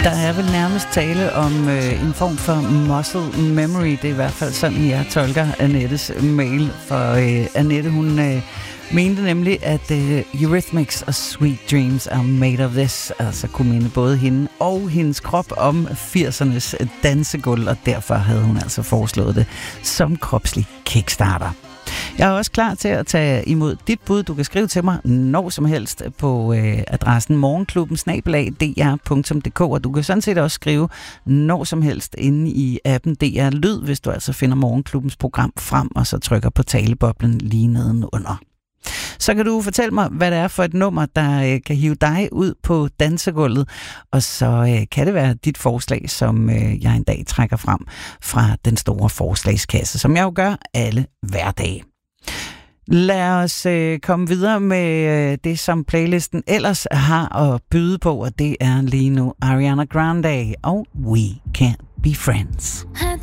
Der er vel nærmest tale om en form for muscle memory. Det er i hvert fald sådan, jeg tolker Annettes mail. For Annette, hun mente nemlig, at Eurythmics og Sweet Dreams are made of this. Altså kunne minde både hende og hendes krop om 80'ernes dansegulv, og derfor havde hun altså foreslået det som kropslig kickstarter. Jeg er også klar til at tage imod dit bud. Du kan skrive til mig når som helst på adressen morgenklubben@dr.dk, og du kan sådan set også skrive når som helst inde i appen DR Lyd, hvis du altså finder Morgenklubbens program frem, og så trykker på taleboblen lige nedenunder. Så kan du fortælle mig, hvad det er for et nummer, der kan hive dig ud på dansegulvet, og så kan det være dit forslag, som jeg en dag trækker frem fra den store forslagskasse, som jeg jo gør alle hverdage. Lad os komme videre med det, som playlisten ellers har at byde på, og det er lige nu Ariana Grande og We Can't Be Friends.